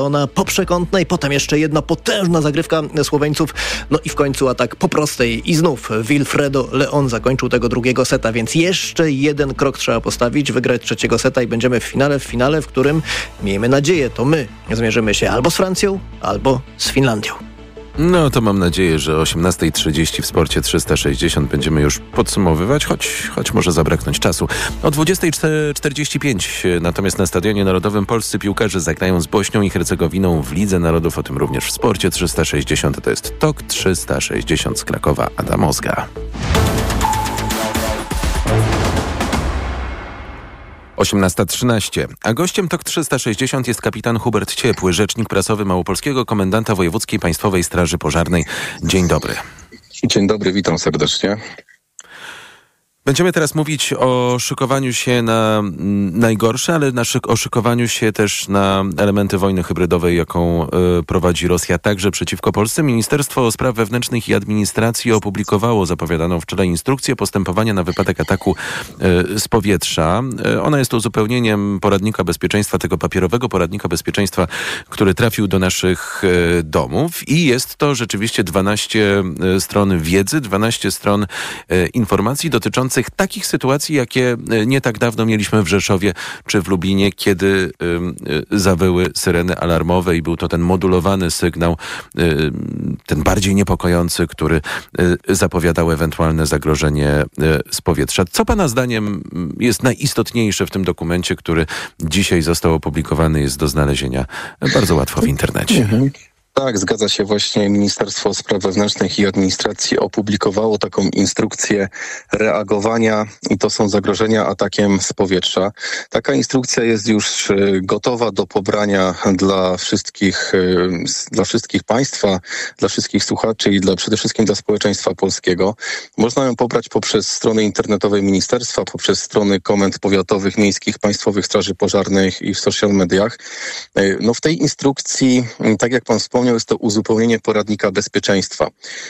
Ona po przekątnej, potem jeszcze jedna potężna zagrywka Słoweńców, no i w końcu atak po prostej i znów Wilfredo Leon zakończył tego drugiego seta, więc jeszcze jeden krok trzeba postawić, wygrać trzeciego seta i będziemy w finale, w którym, miejmy nadzieję, to my zmierzymy się albo z Francją, albo z Finlandią. No to mam nadzieję, że o 18:30 w Sporcie 360 będziemy już podsumowywać, choć może zabraknąć czasu. O 20:45 natomiast na Stadionie Narodowym polscy piłkarze zagrają z Bośnią i Hercegowiną w Lidze Narodów, o tym również w Sporcie 360. To jest TOK 360 z Krakowa, Adam Ozga. 18:13. A gościem TOK 360 jest kapitan Hubert Ciepły, rzecznik prasowy małopolskiego komendanta Wojewódzkiej Państwowej Straży Pożarnej. Dzień dobry. Dzień dobry, witam serdecznie. Będziemy teraz mówić o szykowaniu się na najgorsze, ale o szykowaniu się też na elementy wojny hybrydowej, jaką prowadzi Rosja także przeciwko Polsce. Ministerstwo Spraw Wewnętrznych i Administracji opublikowało zapowiadaną wczoraj instrukcję postępowania na wypadek ataku z powietrza. Ona jest uzupełnieniem poradnika bezpieczeństwa, tego papierowego poradnika bezpieczeństwa, który trafił do naszych domów i jest to rzeczywiście 12 stron wiedzy, 12 stron informacji dotyczących takich sytuacji, jakie nie tak dawno mieliśmy w Rzeszowie czy w Lublinie, kiedy zawyły syreny alarmowe i był to ten modulowany sygnał, ten bardziej niepokojący, który zapowiadał ewentualne zagrożenie z powietrza. Co pana zdaniem jest najistotniejsze w tym dokumencie, który dzisiaj został opublikowany, jest do znalezienia bardzo łatwo w internecie? Tak, zgadza się. Właśnie Ministerstwo Spraw Wewnętrznych i Administracji opublikowało taką instrukcję reagowania i to są zagrożenia atakiem z powietrza. Taka instrukcja jest już gotowa do pobrania dla wszystkich państwa, dla wszystkich słuchaczy i przede wszystkim dla społeczeństwa polskiego. Można ją pobrać poprzez strony internetowe ministerstwa, poprzez strony komend powiatowych, miejskich, państwowych straży pożarnych i w social mediach. No w tej instrukcji, tak jak pan wspomniał, jest to uzupełnienie poradnika bezpieczeństwa.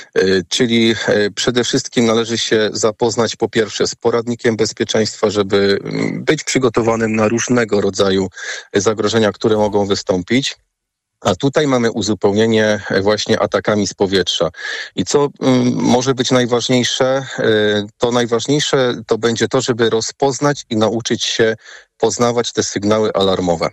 Czyli przede wszystkim należy się zapoznać po pierwsze z poradnikiem bezpieczeństwa, żeby być przygotowanym na różnego rodzaju zagrożenia, które mogą wystąpić. A tutaj mamy uzupełnienie właśnie atakami z powietrza. I co może być najważniejsze? To najważniejsze to będzie to, żeby rozpoznać i nauczyć się poznawać te sygnały alarmowe.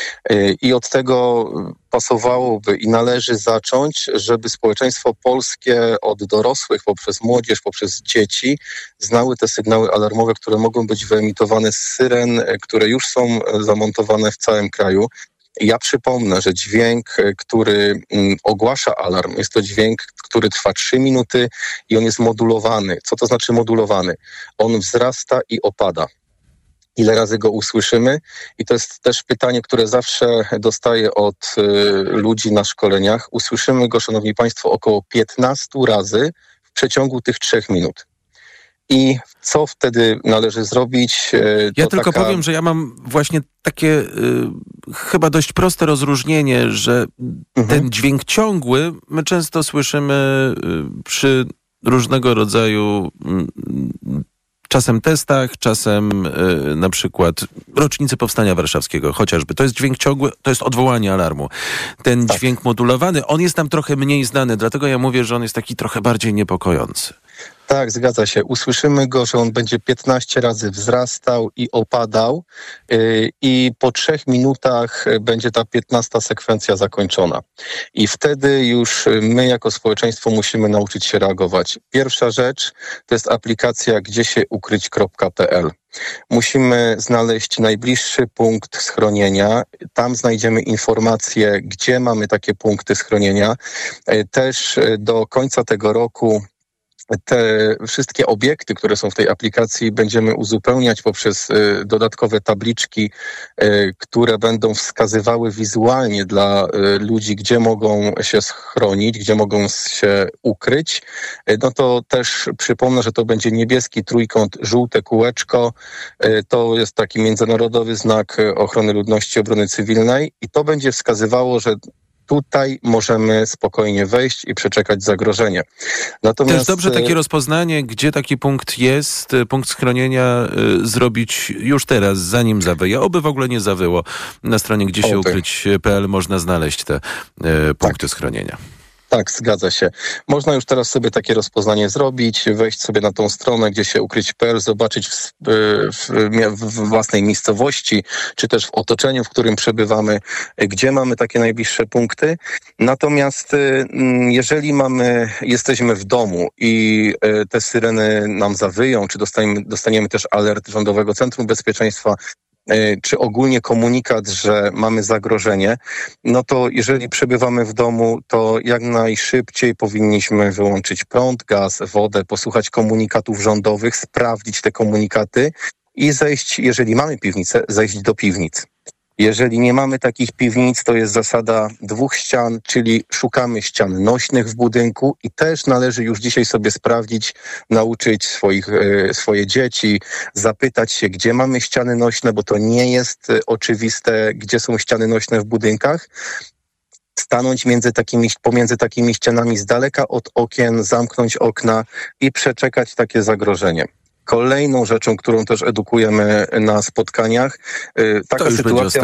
I od tego pasowałoby i należy zacząć, żeby społeczeństwo polskie od dorosłych, poprzez młodzież, poprzez dzieci znały te sygnały alarmowe, które mogą być wyemitowane z syren, które już są zamontowane w całym kraju. Ja przypomnę, że dźwięk, który ogłasza alarm, jest to dźwięk, który trwa 3 minuty i on jest modulowany. Co to znaczy modulowany? On wzrasta i opada. Ile razy go usłyszymy? I to jest też pytanie, które zawsze dostaję od ludzi na szkoleniach. Usłyszymy go, szanowni państwo, około 15 razy w przeciągu tych 3 minut. I co wtedy należy zrobić? Ja tylko powiem, że ja mam właśnie takie chyba dość proste rozróżnienie, że ten dźwięk ciągły my często słyszymy przy różnego rodzaju czasem testach, czasem na przykład rocznicy Powstania Warszawskiego chociażby. To jest dźwięk ciągły, to jest odwołanie alarmu. Ten dźwięk modulowany, on jest nam trochę mniej znany, dlatego ja mówię, że on jest taki trochę bardziej niepokojący. Tak, zgadza się. Usłyszymy go, że on będzie 15 razy wzrastał i opadał i po 3 minutach będzie ta 15 sekwencja zakończona. I wtedy już my jako społeczeństwo musimy nauczyć się reagować. Pierwsza rzecz to jest aplikacja gdziesieukryć.pl. Musimy znaleźć najbliższy punkt schronienia. Tam znajdziemy informacje, gdzie mamy takie punkty schronienia. Też do końca tego roku te wszystkie obiekty, które są w tej aplikacji, będziemy uzupełniać poprzez dodatkowe tabliczki, które będą wskazywały wizualnie dla ludzi, gdzie mogą się schronić, gdzie mogą się ukryć. No to też przypomnę, że to będzie niebieski trójkąt, żółte kółeczko. To jest taki międzynarodowy znak ochrony ludności, obrony cywilnej i to będzie wskazywało, że tutaj możemy spokojnie wejść i przeczekać zagrożenie. Natomiast to jest dobrze takie rozpoznanie, gdzie taki punkt jest, punkt schronienia zrobić już teraz, zanim zawieje. Oby w ogóle nie zawyło. Na stronie gdziesiukryć.pl można znaleźć te punkty schronienia. Tak, zgadza się. Można już teraz sobie takie rozpoznanie zrobić, wejść sobie na tą stronę, gdzie się ukryć.pl, zobaczyć w własnej miejscowości, czy też w otoczeniu, w którym przebywamy, gdzie mamy takie najbliższe punkty. Natomiast jeżeli jesteśmy w domu i te syreny nam zawyją, czy dostaniemy też alert Rządowego Centrum Bezpieczeństwa, czy ogólnie komunikat, że mamy zagrożenie, no to jeżeli przebywamy w domu, to jak najszybciej powinniśmy wyłączyć prąd, gaz, wodę, posłuchać komunikatów rządowych, sprawdzić te komunikaty i zejść, jeżeli mamy piwnicę, zejść do piwnic. Jeżeli nie mamy takich piwnic, to jest zasada 2 ścian, czyli szukamy ścian nośnych w budynku i też należy już dzisiaj sobie sprawdzić, nauczyć swoje dzieci, zapytać się, gdzie mamy ściany nośne, bo to nie jest oczywiste, gdzie są ściany nośne w budynkach. Stanąć pomiędzy takimi ścianami z daleka od okien, zamknąć okna i przeczekać takie zagrożenie. Kolejną rzeczą, którą też edukujemy na spotkaniach, taka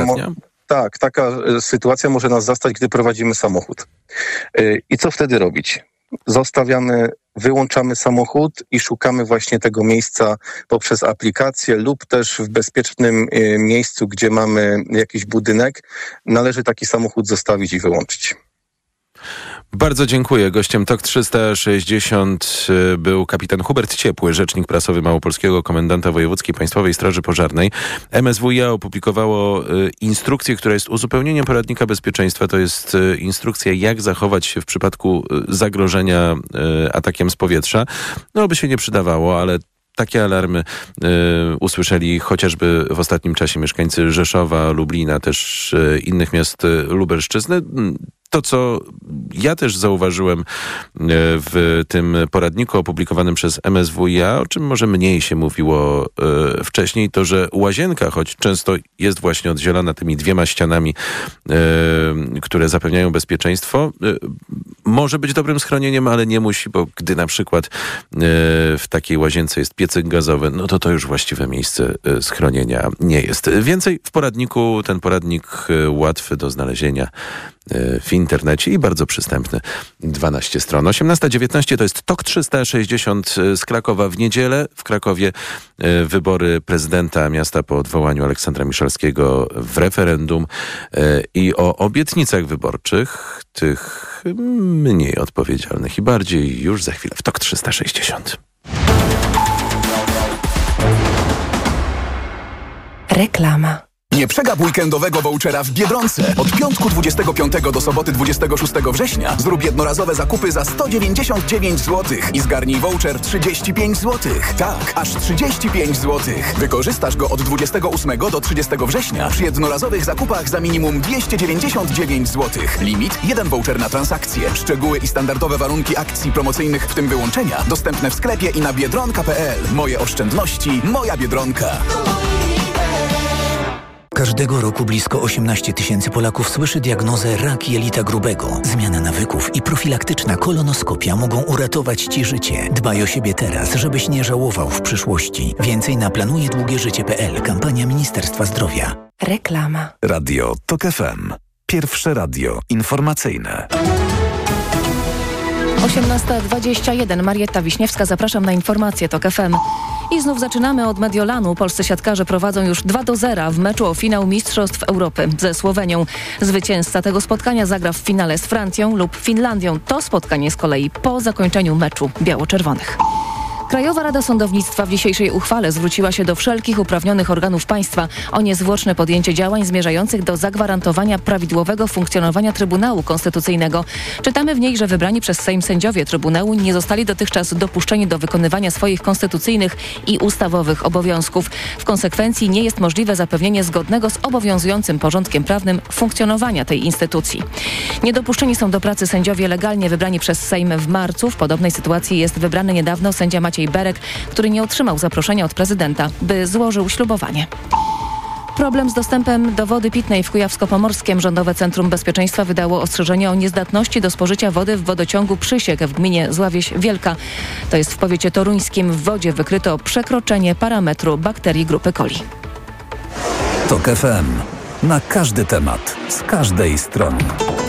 sytuacja może nas zastać, gdy prowadzimy samochód. I co wtedy robić? Wyłączamy samochód i szukamy właśnie tego miejsca poprzez aplikację lub też w bezpiecznym miejscu, gdzie mamy jakiś budynek. Należy taki samochód zostawić i wyłączyć. Bardzo dziękuję. Gościem TOK 360 był kapitan Hubert Ciepły, rzecznik prasowy Małopolskiego Komendanta Wojewódzkiej Państwowej Straży Pożarnej. MSWiA opublikowało instrukcję, która jest uzupełnieniem poradnika bezpieczeństwa. To jest instrukcja, jak zachować się w przypadku zagrożenia atakiem z powietrza. No, by się nie przydawało, ale takie alarmy usłyszeli chociażby w ostatnim czasie mieszkańcy Rzeszowa, Lublina, też innych miast Lubelszczyzny. To, co ja też zauważyłem w tym poradniku opublikowanym przez MSWiA, o czym może mniej się mówiło wcześniej, to, że łazienka, choć często jest właśnie oddzielana tymi 2 ścianami, które zapewniają bezpieczeństwo, może być dobrym schronieniem, ale nie musi, bo gdy na przykład w takiej łazience jest piecyk gazowy, no to już właściwe miejsce schronienia nie jest. Więcej w poradniku, ten poradnik łatwy do znalezienia w internecie i bardzo przystępny. 12 stron. 18:19 to jest TOK 360 z Krakowa w niedzielę. W Krakowie wybory prezydenta miasta po odwołaniu Aleksandra Miszalskiego w referendum i o obietnicach wyborczych, tych mniej odpowiedzialnych i bardziej już za chwilę w TOK 360. Reklama. Nie przegap weekendowego vouchera w Biedronce. Od piątku 25 do soboty 26 września zrób jednorazowe zakupy za 199 zł i zgarnij voucher 35 zł. Tak, aż 35 zł. Wykorzystasz go od 28 do 30 września przy jednorazowych zakupach za minimum 299 zł. Limit 1 voucher na transakcję. Szczegóły i standardowe warunki akcji promocyjnych, w tym wyłączenia, dostępne w sklepie i na biedronka.pl. Moje oszczędności, moja Biedronka. Każdego roku blisko 18 000 Polaków słyszy diagnozę rak jelita grubego. Zmiana nawyków i profilaktyczna kolonoskopia mogą uratować Ci życie. Dbaj o siebie teraz, żebyś nie żałował w przyszłości. Więcej na planujedługieżycie.pl. Kampania Ministerstwa Zdrowia. Reklama. Radio TOK FM. Pierwsze radio informacyjne. 18:21. Marietta Wiśniewska, zapraszam na informacje TOK FM. I znów zaczynamy od Mediolanu. Polscy siatkarze prowadzą już 2-0 w meczu o finał Mistrzostw Europy ze Słowenią. Zwycięzca tego spotkania zagra w finale z Francją lub Finlandią. To spotkanie z kolei po zakończeniu meczu biało-czerwonych. Krajowa Rada Sądownictwa w dzisiejszej uchwale zwróciła się do wszelkich uprawnionych organów państwa o niezwłoczne podjęcie działań zmierzających do zagwarantowania prawidłowego funkcjonowania Trybunału Konstytucyjnego. Czytamy w niej, że wybrani przez Sejm sędziowie Trybunału nie zostali dotychczas dopuszczeni do wykonywania swoich konstytucyjnych i ustawowych obowiązków. W konsekwencji nie jest możliwe zapewnienie zgodnego z obowiązującym porządkiem prawnym funkcjonowania tej instytucji. Niedopuszczeni są do pracy sędziowie legalnie wybrani przez Sejm w marcu. W podobnej sytuacji jest wybrany niedawno sędzia Maciej Berek, który nie otrzymał zaproszenia od prezydenta, by złożył ślubowanie. Problem z dostępem do wody pitnej w Kujawsko-Pomorskiem. Rządowe Centrum Bezpieczeństwa wydało ostrzeżenie o niezdatności do spożycia wody w wodociągu Przysiek w gminie Zławieś Wielka. To jest w powiecie toruńskim. W wodzie wykryto przekroczenie parametru bakterii grupy coli. TOK FM. Na każdy temat, z każdej strony.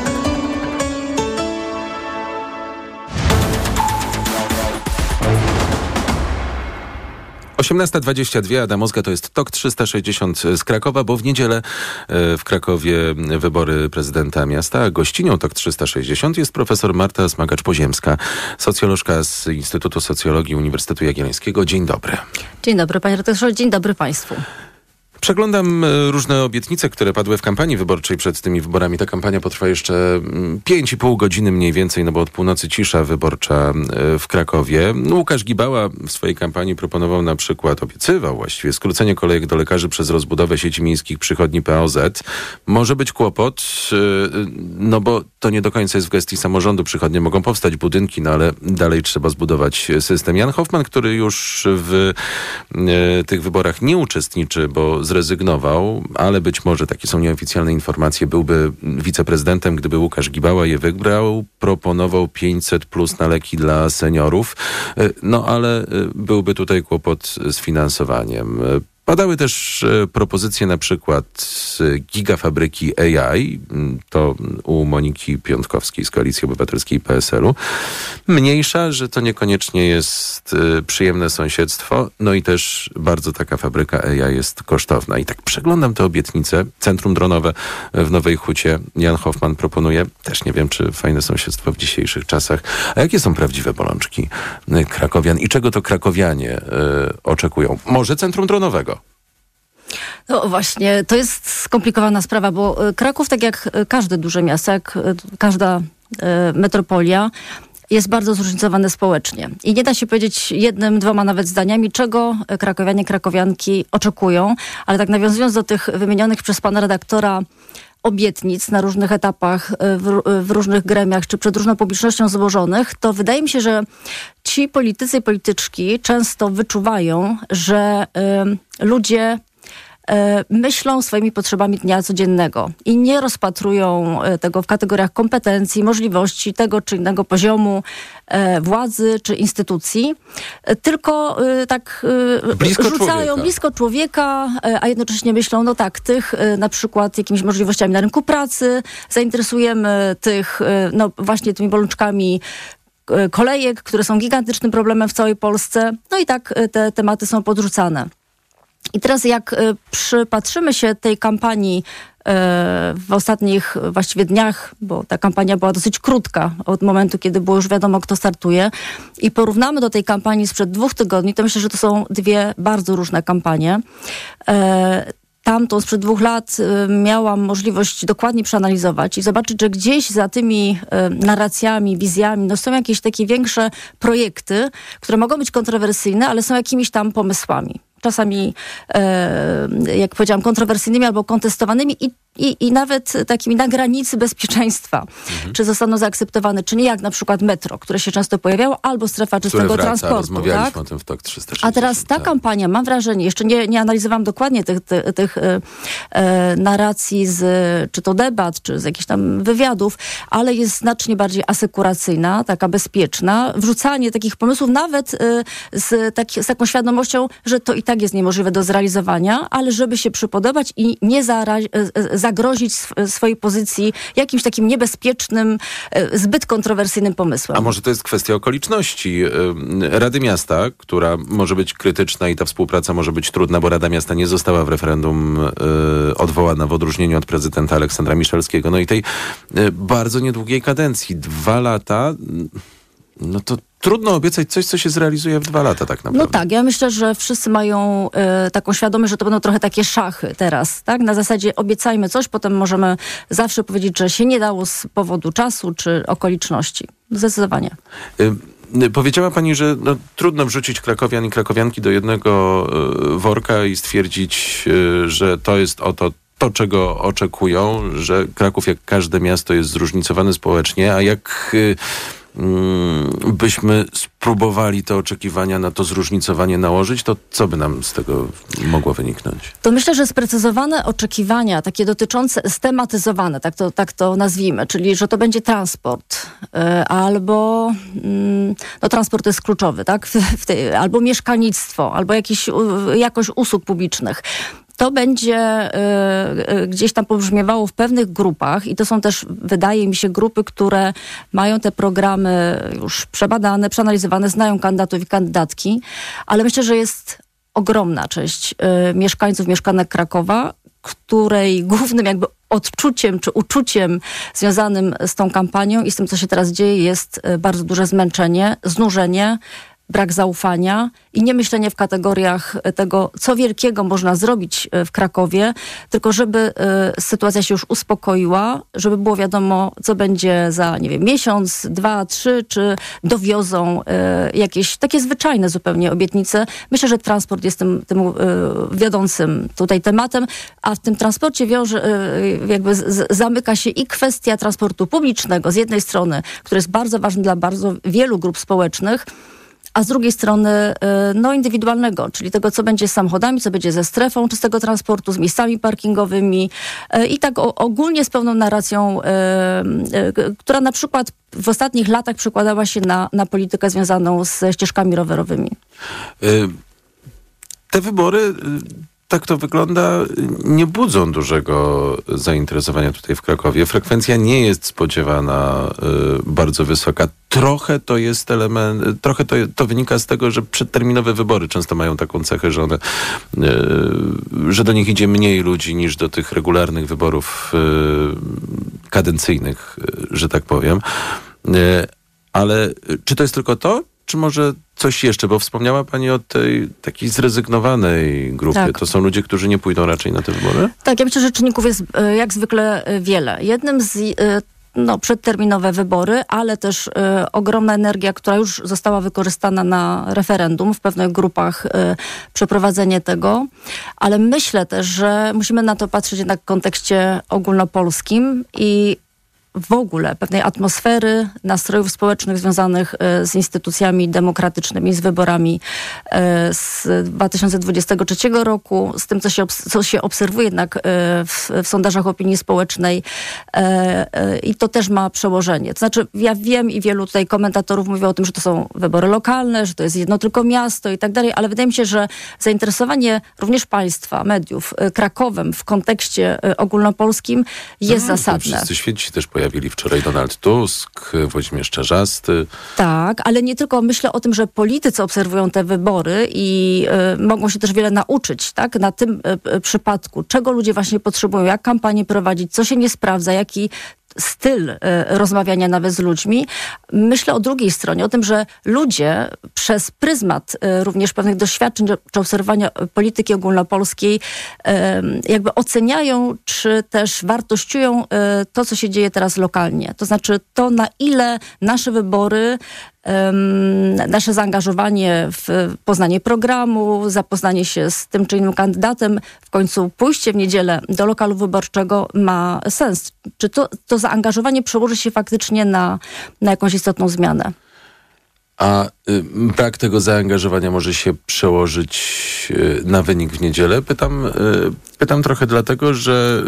- 18:22, Adam Ozga, to jest TOK 360 z Krakowa, bo w niedzielę w Krakowie wybory prezydenta miasta, a gościnią TOK 360 jest profesor Marta Smagacz-Poziemska, socjolożka z Instytutu Socjologii Uniwersytetu Jagiellońskiego. Dzień dobry. Dzień dobry, panie redaktorze, dzień dobry państwu. Przeglądam różne obietnice, które padły w kampanii wyborczej przed tymi wyborami. Ta kampania potrwa jeszcze 5,5 godziny mniej więcej, no bo od północy cisza wyborcza w Krakowie. Łukasz Gibała w swojej kampanii proponował na przykład, obiecywał właściwie, skrócenie kolejek do lekarzy przez rozbudowę sieci miejskich przychodni POZ. Może być kłopot, no bo to nie do końca jest w gestii samorządu. Przychodnie mogą powstać, budynki, no ale dalej trzeba zbudować system. Jan Hoffman, który już w tych wyborach nie uczestniczy, bo zrezygnował, ale być może, takie są nieoficjalne informacje, byłby wiceprezydentem, gdyby Łukasz Gibała je wygrał. Proponował 500 plus na leki dla seniorów, no ale byłby tutaj kłopot z finansowaniem. Padały też propozycje na przykład gigafabryki AI, to u Moniki Piątkowskiej z Koalicji Obywatelskiej i PSL-u. Mniejsza, że to niekoniecznie jest przyjemne sąsiedztwo, no i też bardzo taka fabryka AI jest kosztowna. I tak przeglądam te obietnice. Centrum dronowe w Nowej Hucie Jan Hoffman proponuje. Też nie wiem, czy fajne sąsiedztwo w dzisiejszych czasach. A jakie są prawdziwe bolączki krakowian i czego to krakowianie oczekują? Może centrum dronowego? No właśnie, to jest skomplikowana sprawa, bo Kraków, tak jak każde duże miasto, jak każda metropolia, jest bardzo zróżnicowany społecznie. I nie da się powiedzieć jednym, dwoma nawet zdaniami, czego krakowianie, krakowianki oczekują, ale tak nawiązując do tych wymienionych przez pana redaktora obietnic na różnych etapach, w różnych gremiach, czy przed różną publicznością złożonych, to wydaje mi się, że ci politycy i polityczki często wyczuwają, że ludzie myślą swoimi potrzebami dnia codziennego i nie rozpatrują tego w kategoriach kompetencji, możliwości tego czy innego poziomu władzy czy instytucji, tylko tak rzucają blisko człowieka, a jednocześnie myślą, no tak, tych na przykład jakimiś możliwościami na rynku pracy, zainteresujemy tych, no właśnie tymi bolączkami kolejek, które są gigantycznym problemem w całej Polsce, no i tak te tematy są podrzucane. I teraz jak przypatrzymy się tej kampanii w ostatnich właściwie dniach, bo ta kampania była dosyć krótka od momentu, kiedy było już wiadomo, kto startuje, i porównamy do tej kampanii sprzed 2 tygodni, to myślę, że to są dwie bardzo różne kampanie. Tamtą sprzed 2 lat miałam możliwość dokładnie przeanalizować i zobaczyć, że gdzieś za tymi narracjami, wizjami, no są jakieś takie większe projekty, które mogą być kontrowersyjne, ale są jakimiś tam pomysłami. Czasami, jak powiedziałam, kontrowersyjnymi albo kontestowanymi i nawet takimi na granicy bezpieczeństwa. Czy zostaną zaakceptowane, czy nie, jak na przykład metro, które się często pojawiało, albo strefa czystego transportu. Rozmawialiśmy tak? o tym w TOK 360. A teraz ta kampania, mam wrażenie, jeszcze nie analizowałam dokładnie tych narracji czy to debat, czy z jakichś tam wywiadów, ale jest znacznie bardziej asekuracyjna, taka bezpieczna. Wrzucanie takich pomysłów nawet z taką świadomością, że to i tak jest niemożliwe do zrealizowania, ale żeby się przypodobać i nie zagrozić swojej pozycji jakimś takim niebezpiecznym, zbyt kontrowersyjnym pomysłem. A może to jest kwestia okoliczności Rady Miasta, która może być krytyczna i ta współpraca może być trudna, bo Rada Miasta nie została w referendum odwołana w odróżnieniu od prezydenta Aleksandra Miszalskiego. No i tej bardzo niedługiej kadencji. 2 lata, no to trudno obiecać coś, co się zrealizuje w 2 lata tak naprawdę. No tak, ja myślę, że wszyscy mają taką świadomość, że to będą trochę takie szachy teraz, tak? Na zasadzie obiecajmy coś, potem możemy zawsze powiedzieć, że się nie dało z powodu czasu czy okoliczności. Zdecydowanie. Powiedziała pani, że trudno wrzucić krakowian i krakowianki do jednego worka i stwierdzić, że to jest to, czego oczekują, że Kraków, jak każde miasto, jest zróżnicowany społecznie, a jak byśmy spróbowali te oczekiwania na to zróżnicowanie nałożyć, to co by nam z tego mogło wyniknąć? To myślę, że sprecyzowane oczekiwania, takie dotyczące, stematyzowane, tak to nazwijmy, czyli że to będzie transport albo transport jest kluczowy, tak? Albo mieszkalnictwo, albo jakość usług publicznych. To będzie gdzieś tam pobrzmiewało w pewnych grupach i to są też, wydaje mi się, grupy, które mają te programy już przebadane, przeanalizowane, znają kandydatów i kandydatki, ale myślę, że jest ogromna część mieszkańców, mieszkanek Krakowa, której głównym jakby odczuciem czy uczuciem związanym z tą kampanią i z tym, co się teraz dzieje, jest bardzo duże zmęczenie, znużenie, brak zaufania i nie myślenie w kategoriach tego, co wielkiego można zrobić w Krakowie, tylko żeby sytuacja się już uspokoiła, żeby było wiadomo, co będzie za, nie wiem, miesiąc, 2, 3, czy dowiozą jakieś takie zwyczajne zupełnie obietnice. Myślę, że transport jest tym wiodącym tutaj tematem, a w tym transporcie zamyka się i kwestia transportu publicznego z jednej strony, który jest bardzo ważny dla bardzo wielu grup społecznych, a z drugiej strony indywidualnego, czyli tego, co będzie z samochodami, co będzie ze strefą czystego transportu, z miejscami parkingowymi i tak ogólnie z pełną narracją, która na przykład w ostatnich latach przekładała się na politykę związaną ze ścieżkami rowerowymi. Te wybory, tak to wygląda, nie budzą dużego zainteresowania tutaj w Krakowie. Frekwencja nie jest spodziewana bardzo wysoka. Trochę to jest element, to wynika z tego, że przedterminowe wybory często mają taką cechę, że do nich idzie mniej ludzi niż do tych regularnych wyborów kadencyjnych, że tak powiem. Ale czy to jest tylko to? Czy może coś jeszcze? Bo wspomniała pani o tej takiej zrezygnowanej grupie. Tak. To są ludzie, którzy nie pójdą raczej na te wybory? Tak, ja myślę, że czynników jest jak zwykle wiele. Jednym z przedterminowe wybory, ale też ogromna energia, która już została wykorzystana na referendum, w pewnych grupach przeprowadzenie tego. Ale myślę też, że musimy na to patrzeć jednak w kontekście ogólnopolskim i w ogóle pewnej atmosfery, nastrojów społecznych związanych z instytucjami demokratycznymi, z wyborami z 2023 roku, z tym, co się obserwuje jednak w sondażach opinii społecznej i to też ma przełożenie. To znaczy, ja wiem i wielu tutaj komentatorów mówi o tym, że to są wybory lokalne, że to jest jedno tylko miasto i tak dalej, ale wydaje mi się, że zainteresowanie również państwa, mediów Krakowem w kontekście ogólnopolskim jest zasadne. Wszyscy święci też pojawili wczoraj Donald Tusk, Włodzimierz Czarzasty. Tak, ale nie tylko myślę o tym, że politycy obserwują te wybory i mogą się też wiele nauczyć, tak? Na tym przypadku, czego ludzie właśnie potrzebują, jak kampanię prowadzić, co się nie sprawdza, jaki styl rozmawiania nawet z ludźmi. Myślę o drugiej stronie, o tym, że ludzie przez pryzmat również pewnych doświadczeń czy obserwowania polityki ogólnopolskiej jakby oceniają, czy też wartościują to, co się dzieje teraz lokalnie. To znaczy to, na ile nasze wybory, nasze zaangażowanie w poznanie programu, zapoznanie się z tym czy innym kandydatem, w końcu pójście w niedzielę do lokalu wyborczego ma sens. Czy to zaangażowanie przełoży się faktycznie na jakąś istotną zmianę? A brak tego zaangażowania może się przełożyć na wynik w niedzielę? Pytam trochę dlatego, że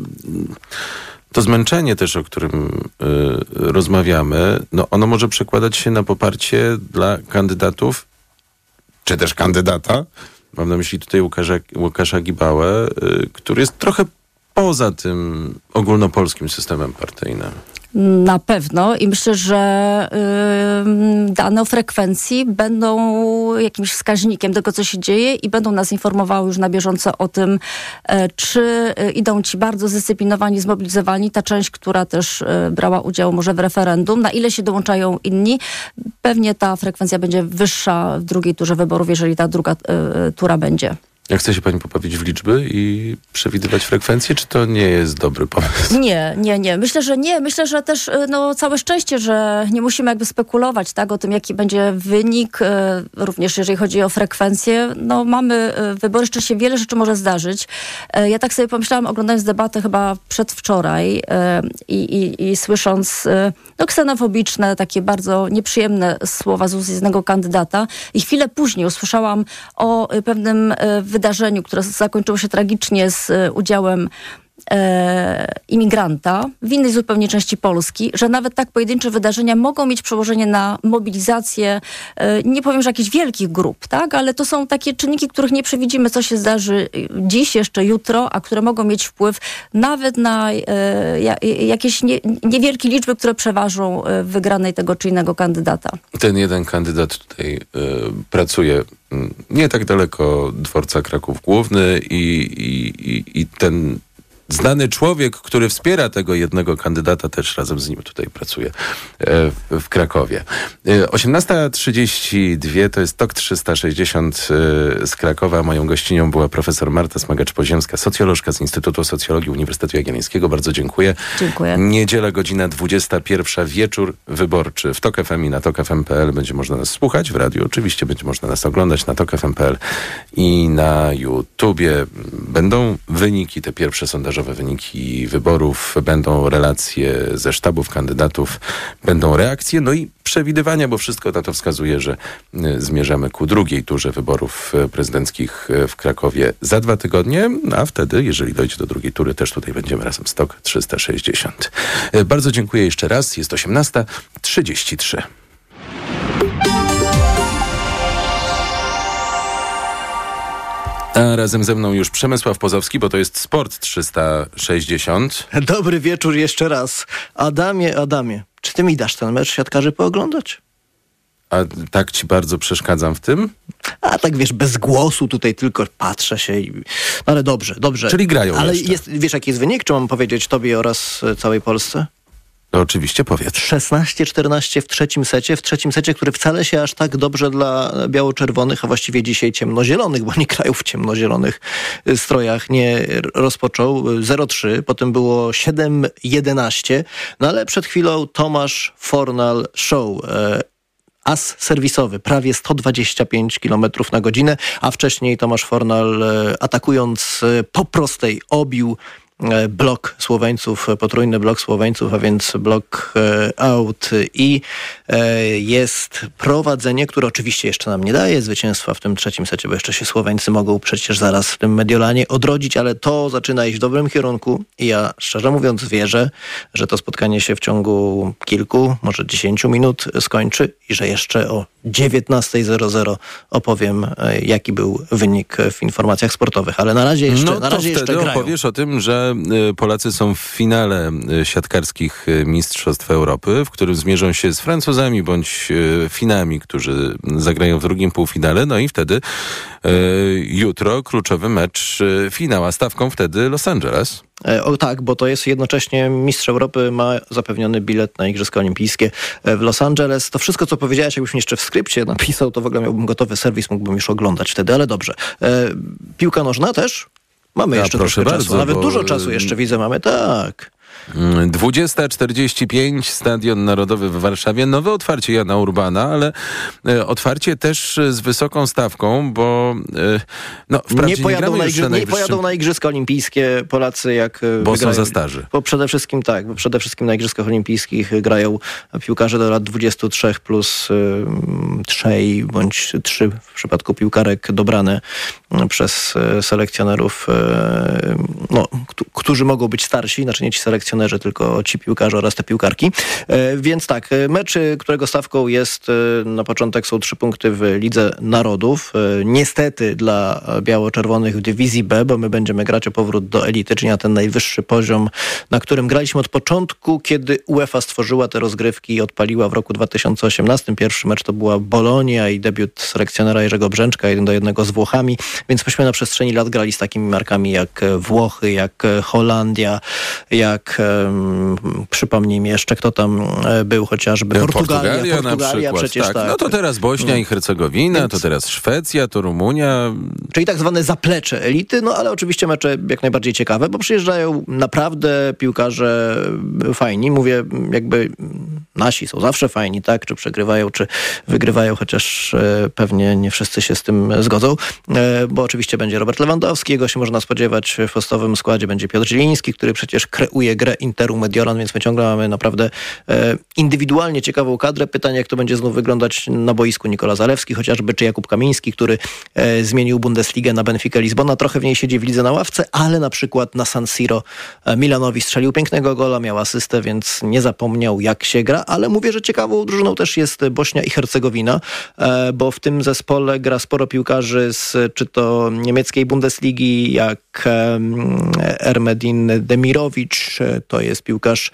to zmęczenie też, o którym rozmawiamy, ono może przekładać się na poparcie dla kandydatów, czy też kandydata. Mam na myśli tutaj Łukasza Gibałę, który jest trochę poza tym ogólnopolskim systemem partyjnym. Na pewno i myślę, że dane o frekwencji będą jakimś wskaźnikiem tego, co się dzieje i będą nas informowały już na bieżąco o tym, czy idą ci bardzo zdyscyplinowani, zmobilizowani, ta część, która też brała udział może w referendum, na ile się dołączają inni. Pewnie ta frekwencja będzie wyższa w drugiej turze wyborów, jeżeli ta druga tura będzie. Jak chce się pani pobawić w liczby i przewidywać frekwencję, czy to nie jest dobry pomysł? Nie. Myślę, że nie. Myślę, że też całe szczęście, że nie musimy jakby spekulować o tym, jaki będzie wynik, również jeżeli chodzi o frekwencję. Mamy wybory, jeszcze się wiele rzeczy może zdarzyć. Ja tak sobie pomyślałam, oglądając debatę chyba przedwczoraj i słysząc ksenofobiczne, takie bardzo nieprzyjemne słowa z ust jednego kandydata i chwilę później usłyszałam o pewnym wydarzeniu, które zakończyło się tragicznie z udziałem imigranta w innej zupełnie części Polski, że nawet tak pojedyncze wydarzenia mogą mieć przełożenie na mobilizację, nie powiem, że jakichś wielkich grup, tak? Ale to są takie czynniki, których nie przewidzimy, co się zdarzy dziś, jeszcze jutro, a które mogą mieć wpływ nawet na jakieś niewielkie liczby, które przeważą w wygranej tego czy innego kandydata. Ten jeden kandydat tutaj pracuje nie tak daleko dworca Kraków Główny i ten znany człowiek, który wspiera tego jednego kandydata, też razem z nim tutaj pracuje w Krakowie. 18:32 to jest TOK 360 z Krakowa. Moją gościnią była profesor Marta Smagacz-Poziemska, socjolożka z Instytutu Socjologii Uniwersytetu Jagiellońskiego. Bardzo dziękuję. Dziękuję. Niedziela, godzina 21, wieczór wyborczy w TOK FM i na tokfm.pl. Będzie można nas słuchać w radiu. Oczywiście będzie można nas oglądać na tokfm.pl i na YouTubie. Będą wyniki, te pierwsze sondażowe wyniki wyborów, będą relacje ze sztabów kandydatów, będą reakcje, i przewidywania, bo wszystko na to wskazuje, że zmierzamy ku drugiej turze wyborów prezydenckich w Krakowie za 2 tygodnie, a wtedy, jeżeli dojdzie do drugiej tury, też tutaj będziemy razem z TOK 360. Bardzo dziękuję jeszcze raz. Jest 18:33. A razem ze mną już Przemysław Pozowski, bo to jest Sport 360. Dobry wieczór jeszcze raz. Adamie, czy ty mi dasz ten mecz siatkarzy pooglądać? A tak ci bardzo przeszkadzam w tym? A tak wiesz, bez głosu tutaj tylko patrzę się ale dobrze. Czyli grają ale jeszcze. wiesz jaki jest wynik? Czy mam powiedzieć tobie oraz całej Polsce? No, oczywiście powiedz. 16-14 w trzecim secie, który wcale się aż tak dobrze dla biało-czerwonych, a właściwie dzisiaj ciemnozielonych, bo nie grają w ciemnozielonych strojach, nie rozpoczął. 0-3, potem było 7-11, ale przed chwilą Tomasz Fornal show. As serwisowy, prawie 125 km na godzinę, a wcześniej Tomasz Fornal atakując po prostej obił blok Słoweńców, potrójny blok Słoweńców, a więc blok out i jest prowadzenie, które oczywiście jeszcze nam nie daje zwycięstwa w tym trzecim secie, bo jeszcze się Słoweńcy mogą przecież zaraz w tym Mediolanie odrodzić, ale to zaczyna iść w dobrym kierunku i ja szczerze mówiąc wierzę, że to spotkanie się w ciągu kilku, może 10 minut skończy i że jeszcze o 19:00 opowiem, jaki był wynik w informacjach sportowych, ale na razie jeszcze wtedy grają. Opowiesz o tym, że Polacy są w finale siatkarskich Mistrzostw Europy, w którym zmierzą się z Francuzami bądź Finami, którzy zagrają w drugim półfinale, i wtedy jutro kluczowy mecz finał, a stawką wtedy Los Angeles. Tak, bo to jest jednocześnie mistrz Europy, ma zapewniony bilet na Igrzyska Olimpijskie w Los Angeles. To wszystko, co powiedziałeś, jakbyś mi jeszcze w skrypcie napisał, to w ogóle miałbym gotowy serwis, mógłbym już oglądać wtedy, ale dobrze. Piłka nożna też? Mamy jeszcze troszkę czasu, nawet dużo czasu jeszcze widzę mamy, tak. 20:45, Stadion Narodowy w Warszawie. Nowe otwarcie Jana Urbana, ale otwarcie też z wysoką stawką, bo wprawdzie nie pojadą na Igrzyska Olimpijskie Polacy, jak bo wygrają. Są za starzy. Bo przede wszystkim na Igrzyskach Olimpijskich grają piłkarze do lat 23 plus 3 bądź 3 w przypadku piłkarek dobrane przez selekcjonerów, którzy mogą być starsi, znaczy nie ci selekcjonerzy, tylko ci piłkarze oraz te piłkarki. Więc tak, mecz, którego stawką jest na początek są 3 punkty w Lidze Narodów. Niestety dla biało-czerwonych w dywizji B, bo my będziemy grać o powrót do elity, czyli na ten najwyższy poziom, na którym graliśmy od początku, kiedy UEFA stworzyła te rozgrywki i odpaliła w roku 2018. Pierwszy mecz to była Bolonia i debiut selekcjonera Jerzego Brzęczka 1-1 z Włochami, więc myśmy na przestrzeni lat grali z takimi markami jak Włochy, jak Holandia, jak przypomnij mi jeszcze, kto tam był, chociażby Portugalia na przykład, przecież tak. No to teraz Bośnia i Hercegowina, Więc... to teraz Szwecja, to Rumunia. Czyli tak zwane zaplecze elity, no ale oczywiście mecze jak najbardziej ciekawe, bo przyjeżdżają naprawdę piłkarze fajni. Mówię, jakby nasi są zawsze fajni, tak? Czy przegrywają, czy wygrywają, chociaż pewnie nie wszyscy się z tym zgodzą, bo oczywiście będzie Robert Lewandowski, jego się można spodziewać w podstawowym składzie, będzie Piotr Zieliński, który przecież kreuje grę Interu Mediolan, więc my ciągle mamy naprawdę indywidualnie ciekawą kadrę. Pytanie, jak to będzie znów wyglądać na boisku. Nikola Zalewski chociażby, czy Jakub Kamiński, który zmienił Bundesligę na Benfica Lizbona. Trochę w niej siedzi w lidze na ławce, ale na przykład na San Siro Milanowi strzelił pięknego gola, miał asystę, więc nie zapomniał, jak się gra, ale mówię, że ciekawą drużyną też jest Bośnia i Hercegowina, bo w tym zespole gra sporo piłkarzy z czy to niemieckiej Bundesligi, jak Ermedin Demirowicz, to jest piłkarz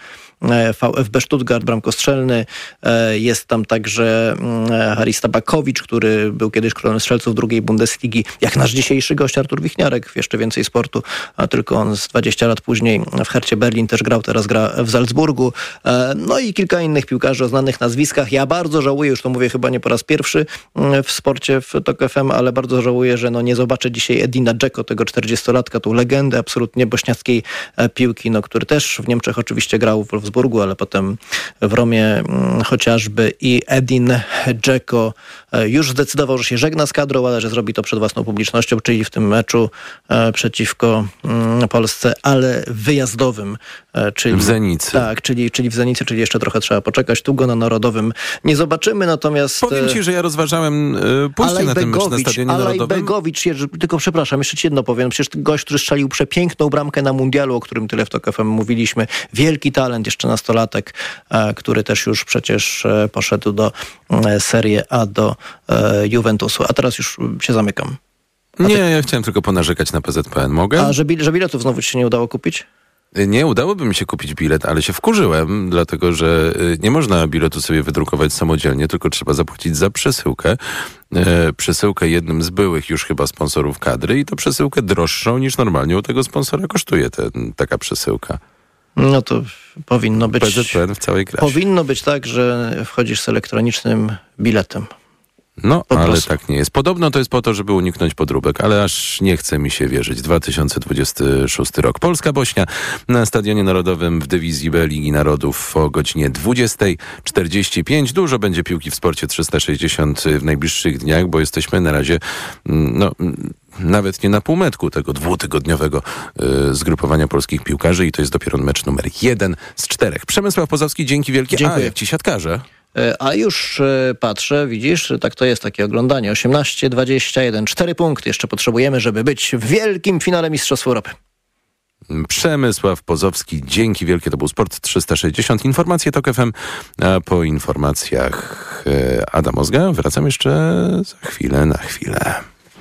VfB Stuttgart, bramkostrzelny. Jest tam także Haris Tabakowicz, który był kiedyś królem strzelców drugiej Bundesligi, jak nasz dzisiejszy gość Artur Wichniarek, jeszcze więcej sportu, a tylko on z 20 lat później w Hercie Berlin też grał, teraz gra w Salzburgu. No i kilka innych piłkarzy o znanych nazwiskach. Ja bardzo żałuję, już to mówię chyba nie po raz pierwszy w sporcie w TOK FM, ale bardzo żałuję, że nie zobaczę dzisiaj Edina Dzeko, tego 40-latka, tą legendę absolutnie bośniackiej piłki, który też w Niemczech oczywiście grał w Wolfsburgu, ale potem w Romie chociażby, i Edin Dzeko już zdecydował, że się żegna z kadrą, ale że zrobi to przed własną publicznością, czyli w tym meczu przeciwko Polsce, ale wyjazdowym. Czyli w Zenicy. Tak, czyli w Zenicy, czyli jeszcze trochę trzeba poczekać. Tu go na Narodowym nie zobaczymy, natomiast... Powiem ci, że ja rozważałem pójście na ten mecz na Stadionie Narodowym. Begowicz, tylko przepraszam, jeszcze ci jedno powiem. Przecież gość, który strzelił przepiękną bramkę na mundialu, o którym tyle w TOK FM mówiliśmy. Wielki talent, jeszcze nastolatek, który też już przecież poszedł do Serie A, do Juventusu. A teraz już się zamykam. Ja chciałem tylko ponarzekać na PZPN. Mogę? A że biletów znowu ci się nie udało kupić? Nie udałoby mi się kupić bilet, ale się wkurzyłem, dlatego że nie można biletu sobie wydrukować samodzielnie, tylko trzeba zapłacić za przesyłkę. Przesyłkę jednym z byłych już chyba sponsorów kadry i to przesyłkę droższą niż normalnie u tego sponsora kosztuje taka przesyłka. No to powinno być... PZPN w całej krasie. Powinno być tak, że wchodzisz z elektronicznym biletem. No, ale tak nie jest. Podobno to jest po to, żeby uniknąć podróbek, ale aż nie chce mi się wierzyć. 2026 rok. Polska-Bośnia na Stadionie Narodowym w dywizji B Ligi Narodów o godzinie 20:45. Dużo będzie piłki w Sporcie 360 w najbliższych dniach, bo jesteśmy na razie nawet nie na półmetku tego dwutygodniowego zgrupowania polskich piłkarzy i to jest dopiero mecz numer 1 z 4. Przemysław Pozowski, dzięki wielkie. Dziękuję. A jak ci siatkarze? A już patrzę, widzisz, tak to jest takie oglądanie. 18-21, 4 punkty jeszcze potrzebujemy, żeby być w wielkim finale Mistrzostw Europy. Przemysław Pozowski, dzięki wielkie. To był Sport 360. Informacje TOK FM, a po informacjach Adam Ozga. Wracam jeszcze za chwilę, na chwilę.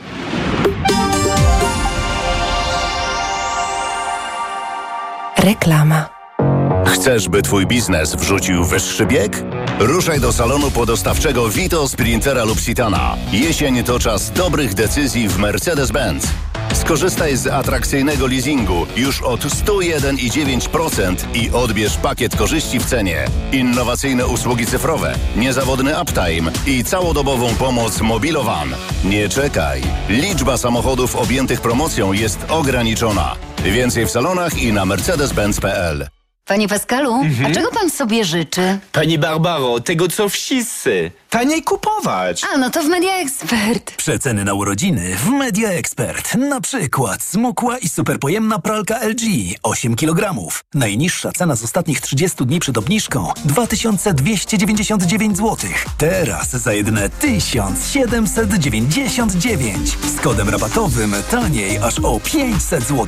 Reklama. Chcesz, by twój biznes wrzucił wyższy bieg? Ruszaj do salonu podostawczego Vito, Sprintera lub Citana. Jesień to czas dobrych decyzji w Mercedes-Benz. Skorzystaj z atrakcyjnego leasingu już od 101,9% i odbierz pakiet korzyści w cenie. Innowacyjne usługi cyfrowe, niezawodny uptime i całodobową pomoc Mobilowan. Nie czekaj. Liczba samochodów objętych promocją jest ograniczona. Więcej w salonach i na mercedes-benz.pl. Panie Pascalu, a czego pan sobie życzy? Pani Barbaro, tego co wszyscy. Taniej kupować. A, no to w Media Expert. Przeceny na urodziny w Media Expert. Na przykład smukła i superpojemna pralka LG 8 kg. Najniższa cena z ostatnich 30 dni przed obniżką 2299 zł. Teraz za jedyne 1799. Z kodem rabatowym taniej aż o 500 zł.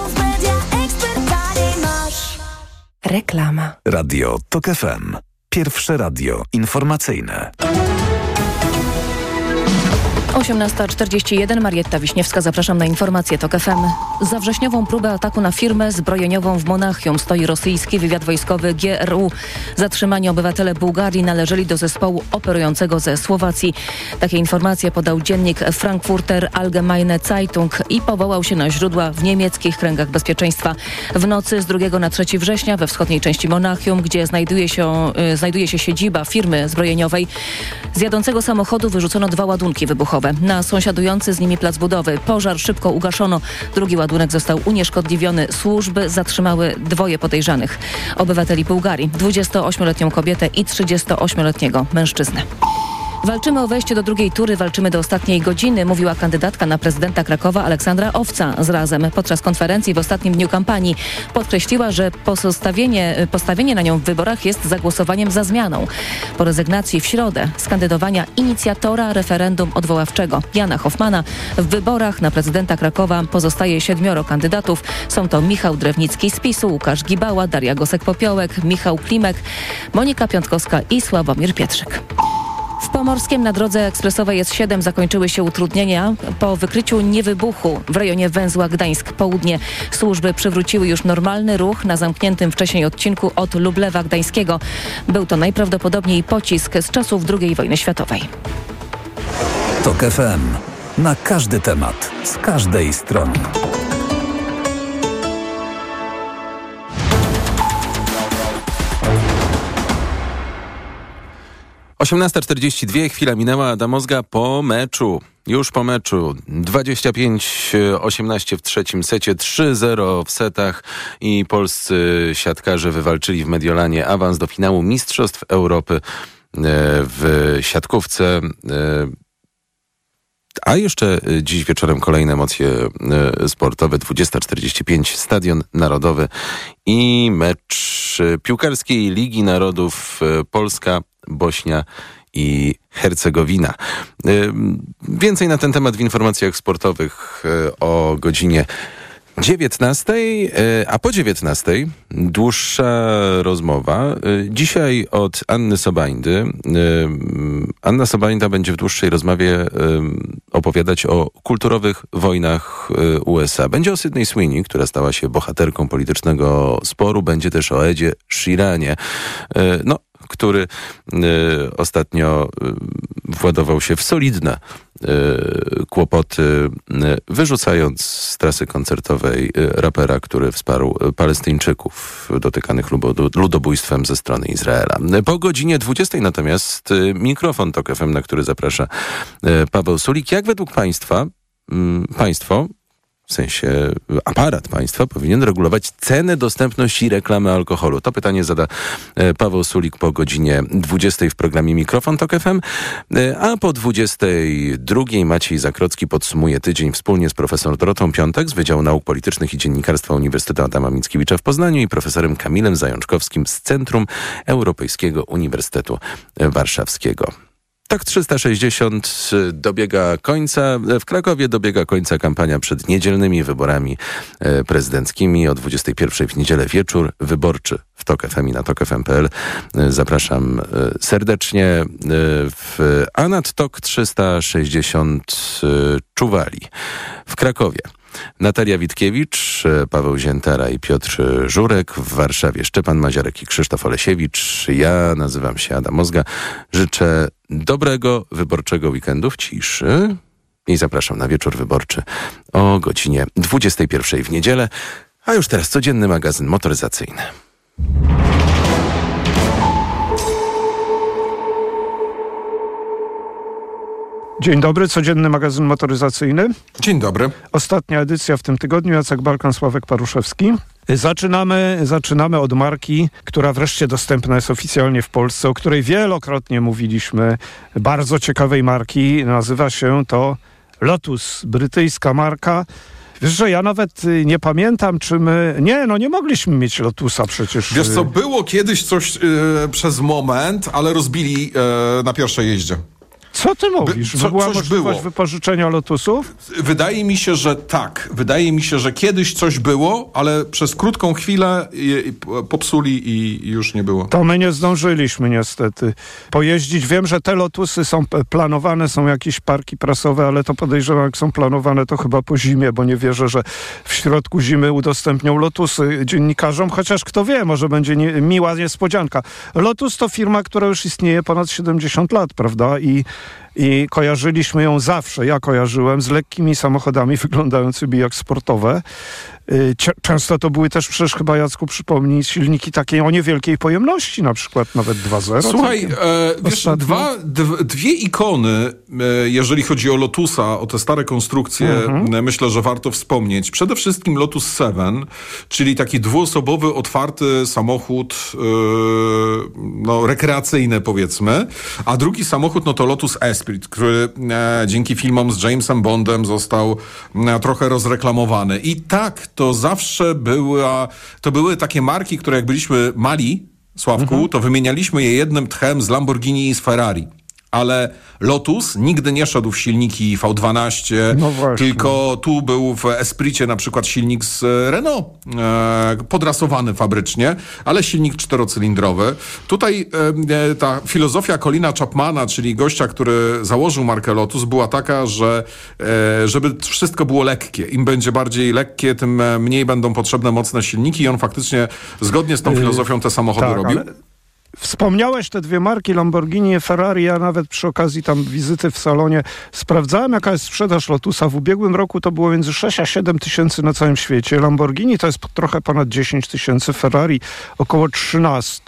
Reklama. Radio TOK FM. Pierwsze radio informacyjne. 18:41, Marietta Wiśniewska, zapraszam na informacje TOK FM. Za wrześniową próbę ataku na firmę zbrojeniową w Monachium stoi rosyjski wywiad wojskowy GRU. Zatrzymani obywatele Bułgarii należeli do zespołu operującego ze Słowacji. Takie informacje podał dziennik Frankfurter Allgemeine Zeitung i powołał się na źródła w niemieckich kręgach bezpieczeństwa. W nocy z 2 na 3 września we wschodniej części Monachium, gdzie znajduje się siedziba firmy zbrojeniowej, z jadącego samochodu wyrzucono 2 ładunki wybuchowe na sąsiadujący z nimi plac budowy. Pożar szybko ugaszono. Drugi ładunek został unieszkodliwiony. Służby zatrzymały 2 podejrzanych obywateli Bułgarii, 28-letnią kobietę i 38-letniego mężczyznę. Walczymy o wejście do drugiej tury, walczymy do ostatniej godziny, mówiła kandydatka na prezydenta Krakowa Aleksandra Owca z Razem. Podczas konferencji w ostatnim dniu kampanii podkreśliła, że postawienie na nią w wyborach jest zagłosowaniem za zmianą. Po rezygnacji w środę z kandydowania inicjatora referendum odwoławczego Jana Hoffmana w wyborach na prezydenta Krakowa pozostaje 7 kandydatów. Są to Michał Drewnicki z PiS-u, Łukasz Gibała, Daria Gosek-Popiołek, Michał Klimek, Monika Piątkowska i Sławomir Pietrzyk. W Pomorskiem na drodze ekspresowej S7 zakończyły się utrudnienia po wykryciu niewybuchu w rejonie węzła Gdańsk-Południe. Służby przywróciły już normalny ruch na zamkniętym wcześniej odcinku od Lublewa Gdańskiego. Był to najprawdopodobniej pocisk z czasów II wojny światowej. TOK FM. Na każdy temat, z każdej strony. - 18:42, chwila minęła, Adam Ozga po meczu. Już po meczu. 25-18 w trzecim secie, 3-0 w setach i polscy siatkarze wywalczyli w Mediolanie awans do finału Mistrzostw Europy w siatkówce. A jeszcze dziś wieczorem kolejne emocje sportowe. 20:45 Stadion Narodowy i mecz piłkarskiej Ligi Narodów Polska-Bośnia i Hercegowina. Więcej na ten temat w informacjach sportowych o godzinie 19, a po 19 dłuższa rozmowa. Dzisiaj od Anny Sobajdy. Anna Sobajda będzie w dłuższej rozmowie opowiadać o kulturowych wojnach USA. Będzie o Sydney Sweeney, która stała się bohaterką politycznego sporu. Będzie też o Edzie Sheeranie, który ostatnio władował się w solidne kłopoty, wyrzucając z trasy koncertowej rapera, który wsparł Palestyńczyków dotykanych ludobójstwem ze strony Izraela. Po godzinie 20 natomiast mikrofon TOK FM, na który zaprasza Paweł Sulik. Jak według państwa, w sensie aparat państwa, powinien regulować cenę, dostępność i reklamę alkoholu? To pytanie zada Paweł Sulik po godzinie 20 w programie Mikrofon TOK FM, a po 22 Maciej Zakrocki podsumuje tydzień wspólnie z profesor Dorotą Piątek z Wydziału Nauk Politycznych i Dziennikarstwa Uniwersytetu Adama Mickiewicza w Poznaniu i profesorem Kamilem Zajączkowskim z Centrum Europejskiego Uniwersytetu Warszawskiego. TOK 360 dobiega końca. W Krakowie dobiega końca kampania przed niedzielnymi wyborami prezydenckimi. O 21 w niedzielę wieczór wyborczy w TOK FM i na tokfm.pl. Zapraszam serdecznie. A nad TOK 360 czuwali w Krakowie Natalia Witkiewicz, Paweł Ziętara i Piotr Żurek. W Warszawie Szczepan Maziarek i Krzysztof Olesiewicz. Ja nazywam się Adam Ozga. Życzę dobrego wyborczego weekendu w ciszy i zapraszam na wieczór wyborczy o godzinie 21 w niedzielę. A już teraz codzienny magazyn motoryzacyjny. Dzień dobry, codzienny magazyn motoryzacyjny. Dzień dobry. Ostatnia edycja w tym tygodniu, Jacek Balkan, Sławek Paruszewski. Zaczynamy od marki, która wreszcie dostępna jest oficjalnie w Polsce, o której wielokrotnie mówiliśmy. Bardzo ciekawej marki, nazywa się to Lotus, brytyjska marka. Wiesz, że ja nawet nie pamiętam, czy my... Nie mogliśmy mieć Lotusa przecież. Wiesz co, było kiedyś coś przez moment, ale rozbili na pierwszej jeździe. Co ty mówisz? Była możliwość wypożyczenia Lotusów? Wydaje mi się, że tak. Wydaje mi się, że kiedyś coś było, ale przez krótką chwilę popsuli i już nie było. To my nie zdążyliśmy niestety pojeździć. Wiem, że te Lotusy są planowane, są jakieś parki prasowe, ale to podejrzewam, jak są planowane, to chyba po zimie, bo nie wierzę, że w środku zimy udostępnią Lotusy dziennikarzom, chociaż kto wie, może będzie miła niespodzianka. Lotus to firma, która już istnieje ponad 70 lat, prawda? I kojarzyliśmy ją zawsze, ja kojarzyłem, z lekkimi samochodami wyglądającymi jak sportowe. Często to były też przecież chyba, Jacku, przypomnij, silniki takiej o niewielkiej pojemności, na przykład nawet 2.0. Słuchaj, wiesz, dwie ikony, jeżeli chodzi o Lotusa, o te stare konstrukcje, myślę, że warto wspomnieć. Przede wszystkim Lotus 7, czyli taki dwuosobowy, otwarty samochód, rekreacyjny, powiedzmy, a drugi samochód, no to Lotus Esprit, który dzięki filmom z Jamesem Bondem został trochę rozreklamowany. I tak, to zawsze były takie marki, które jak byliśmy mali, Sławku, to wymienialiśmy je jednym tchem z Lamborghini i z Ferrari. Ale Lotus nigdy nie szedł w silniki V12, tylko tu był w Espricie na przykład silnik z Renault, podrasowany fabrycznie, ale silnik 4-cylindrowy. Tutaj ta filozofia Colina Chapmana, czyli gościa, który założył markę Lotus, była taka, że żeby wszystko było lekkie. Im będzie bardziej lekkie, tym mniej będą potrzebne mocne silniki i on faktycznie zgodnie z tą filozofią te samochody robił. Wspomniałeś te dwie marki, Lamborghini i Ferrari. Ja nawet przy okazji tam wizyty w salonie sprawdzałem, jaka jest sprzedaż Lotusa. W ubiegłym roku to było między 6 a 7 tysięcy na całym świecie. Lamborghini to jest trochę ponad 10 tysięcy, Ferrari około 13.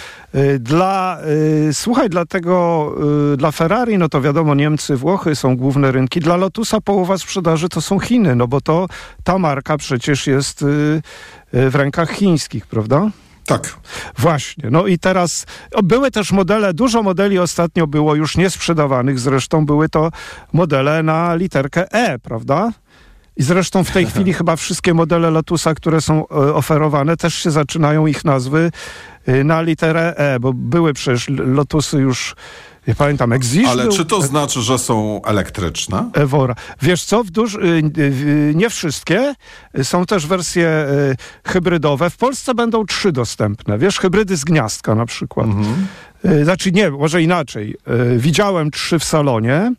Dla Ferrari, no to wiadomo, Niemcy, Włochy są główne rynki. Dla Lotusa połowa sprzedaży to są Chiny, no bo ta marka przecież jest w rękach chińskich, prawda? Tak. Właśnie. No i teraz były też modele, dużo modeli ostatnio było już niesprzedawanych, zresztą były to modele na literkę E, prawda? I zresztą w tej chwili chyba wszystkie modele Lotusa, które są oferowane, też się zaczynają ich nazwy na literę E, bo były przecież Lotusy już, nie pamiętam, Exige. Ale czy to znaczy, że są elektryczne? Evora. Wiesz co, nie wszystkie. Są też wersje hybrydowe. W Polsce będą 3 dostępne. Wiesz, hybrydy z gniazdka na przykład. Znaczy nie, może inaczej. Widziałem 3 w salonie.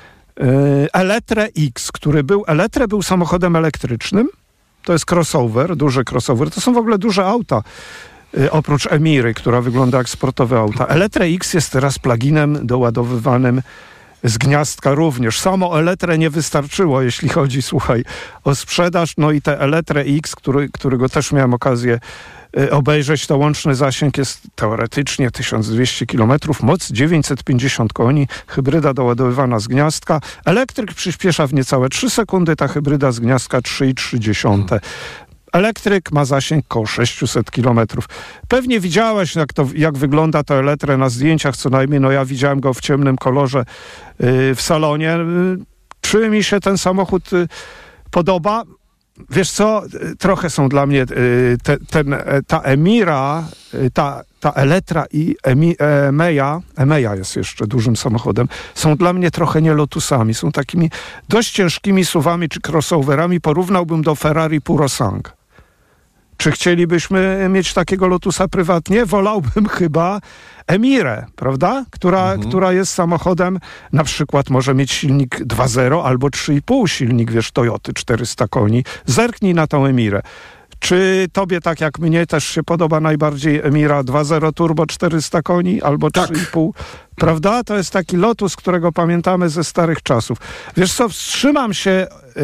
Eletre X, Eletre był samochodem elektrycznym. To jest crossover, duży crossover. To są w ogóle duże auta. Oprócz Emiry, która wygląda jak sportowe auta. Eletre X jest teraz pluginem doładowywanym z gniazdka również. Samo Eletre nie wystarczyło, jeśli chodzi, słuchaj, o sprzedaż. No i te Eletre X, którego też miałem okazję obejrzeć, to łączny zasięg jest teoretycznie 1200 km, moc 950 koni, hybryda doładowywana z gniazdka. Elektryk przyspiesza w niecałe 3 sekundy, ta hybryda z gniazdka 3,3. Elektryk ma zasięg koło 600 km. Pewnie widziałeś, jak wygląda to Eletre na zdjęciach, co najmniej. No ja widziałem go w ciemnym kolorze w salonie. Czy mi się ten samochód podoba? Wiesz co, trochę są dla mnie ta Emira, ta Eletra i Emeja jest jeszcze dużym samochodem, są dla mnie trochę nie Lotusami, są takimi dość ciężkimi SUV-ami czy crossoverami. Porównałbym do Ferrari Purosangue. Czy chcielibyśmy mieć takiego Lotusa prywatnie? Wolałbym chyba Emirę, prawda? Która jest samochodem, na przykład może mieć silnik 2.0 albo 3,5 silnik, wiesz, Toyoty 400 koni. Zerknij na tą Emirę. Czy tobie, tak jak mnie, też się podoba najbardziej Emira 2.0 turbo 400 koni albo 3,5? Prawda? To jest taki Lotus, którego pamiętamy ze starych czasów. Wiesz co, wstrzymam się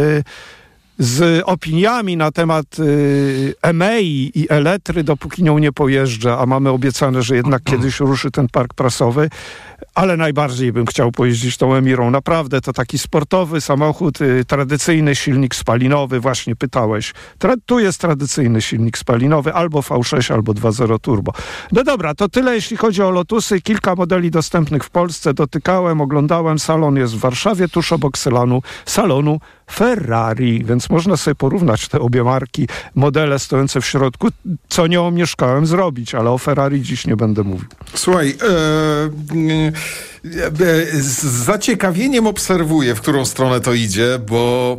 z opiniami na temat Emei i Eletry, dopóki nią nie pojeżdżę, a mamy obiecane, że jednak kiedyś ruszy ten park prasowy, ale najbardziej bym chciał pojeździć tą Emirą. Naprawdę to taki sportowy samochód, tradycyjny silnik spalinowy, właśnie pytałeś. Tu jest tradycyjny silnik spalinowy, albo V6, albo 2.0 turbo. No dobra, to tyle jeśli chodzi o Lotusy. Kilka modeli dostępnych w Polsce dotykałem, oglądałem. Salon jest w Warszawie, tuż obok salonu Ferrari, więc można sobie porównać te obie marki, modele stojące w środku, co nie omieszkałem zrobić, ale o Ferrari dziś nie będę mówił. Słuchaj, z zaciekawieniem obserwuję, w którą stronę to idzie, bo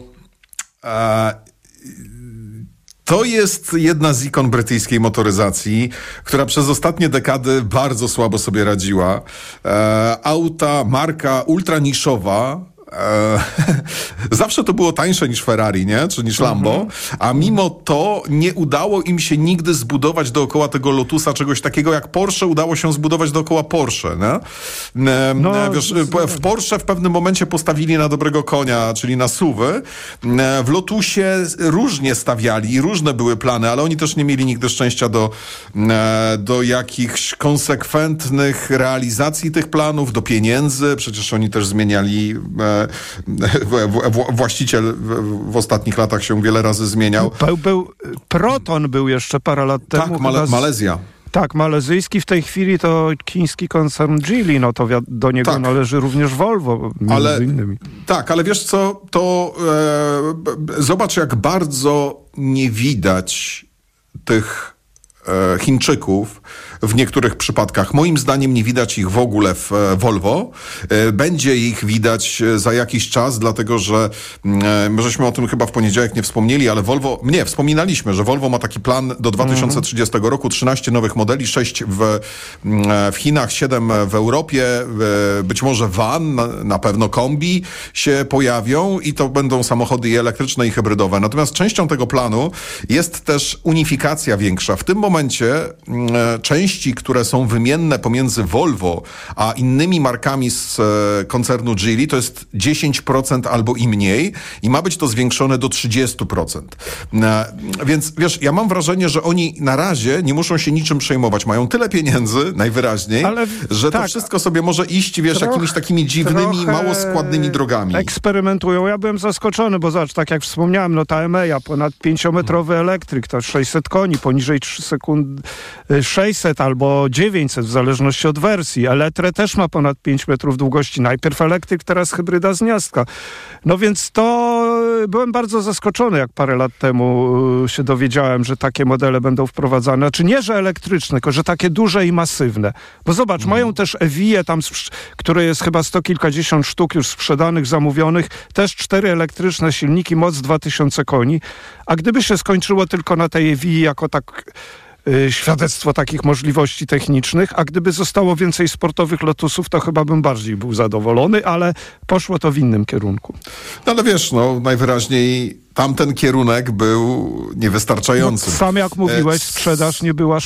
to jest jedna z ikon brytyjskiej motoryzacji, która przez ostatnie dekady bardzo słabo sobie radziła. Auta, marka ultraniszowa, zawsze to było tańsze niż Ferrari, nie? Czy niż Lambo, a mimo to nie udało im się nigdy zbudować dookoła tego Lotusa czegoś takiego jak Porsche udało się zbudować dookoła Porsche, nie? Wiesz, w Porsche w pewnym momencie postawili na dobrego konia, czyli na SUV-y. W Lotusie różnie stawiali i różne były plany, ale oni też nie mieli nigdy szczęścia do jakichś konsekwentnych realizacji tych planów, do pieniędzy. Przecież oni też zmieniali właściciel w ostatnich latach się wiele razy zmieniał. Proton był jeszcze parę lat temu. Tak, Malezja. Tak, malezyjski. W tej chwili to chiński koncern Geely, no to do niego należy również Volvo, między innymi. Tak, ale wiesz co, to zobacz, jak bardzo nie widać tych Chińczyków w niektórych przypadkach. Moim zdaniem nie widać ich w ogóle w Volvo. Będzie ich widać za jakiś czas, dlatego że my żeśmy o tym chyba w poniedziałek nie wspomnieli, ale wspominaliśmy, że Volvo ma taki plan do 2030 roku, 13 nowych modeli, 6 w Chinach, 7 w Europie, być może van, na pewno kombi się pojawią i to będą samochody i elektryczne i hybrydowe. Natomiast częścią tego planu jest też unifikacja większa. W tym momencie części, które są wymienne pomiędzy Volvo a innymi markami z koncernu Geely, to jest 10% albo i mniej i ma być to zwiększone do 30%. Więc wiesz, ja mam wrażenie, że oni na razie nie muszą się niczym przejmować. Mają tyle pieniędzy, najwyraźniej, że to wszystko sobie może iść, wiesz, jakimiś takimi dziwnymi, mało składnymi drogami. Eksperymentują. Ja byłem zaskoczony, bo zobacz, tak jak wspomniałem, no ta EMEA, ponad 5-metrowy elektryk, to 600 koni, poniżej 3 sekund 600 albo 900 w zależności od wersji. Eletre też ma ponad 5 metrów długości. Najpierw elektryk, teraz hybryda z gniazdka. No więc to byłem bardzo zaskoczony, jak parę lat temu się dowiedziałem, że takie modele będą wprowadzane. Znaczy nie, że elektryczne, tylko że takie duże i masywne. Bo zobacz, mają też Evie tam, które jest chyba 100 kilkadziesiąt sztuk już sprzedanych, zamówionych. Też 4 elektryczne silniki, moc 2000 koni. A gdyby się skończyło tylko na tej Evie jako tak świadectwo takich możliwości technicznych, a gdyby zostało więcej sportowych Lotusów, to chyba bym bardziej był zadowolony, ale poszło to w innym kierunku. No ale wiesz, najwyraźniej tamten kierunek był niewystarczający. Sam jak mówiłeś, sprzedaż nie była,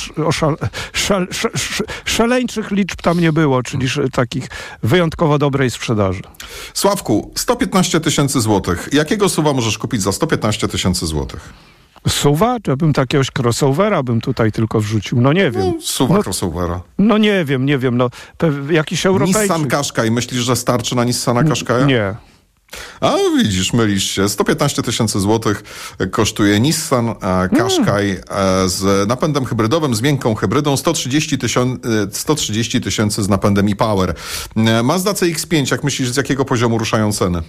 szaleńczych liczb tam nie było, czyli takich wyjątkowo dobrej sprzedaży. Sławku, 115 tysięcy złotych. Jakiego SUV-a możesz kupić za 115 tysięcy złotych? SUV-a? Czy bym takiegoś crossovera bym tutaj tylko wrzucił? No nie wiem. SUV-a, crossovera. No nie wiem. No, jakiś europejczyk. Nissan Qashqai. Myślisz, że starczy na Nissana Qashqai'a? Nie. A widzisz, mylisz się. 115 tysięcy złotych kosztuje Nissan Qashqai z napędem hybrydowym, z miękką hybrydą, 130 tysięcy z napędem e-Power. Mazda CX-5, jak myślisz, z jakiego poziomu ruszają ceny?